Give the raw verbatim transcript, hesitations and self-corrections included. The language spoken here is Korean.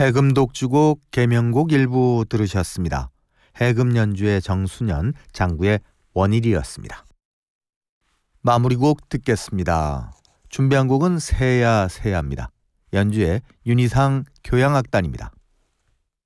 해금 독주곡 계명곡 일부 들으셨습니다. 해금 연주의 정순현, 장구의 원일이었습니다. 마무리곡 듣겠습니다. 준비한 곡은 새야 새야입니다. 연주의 윤희상 교향악단입니다.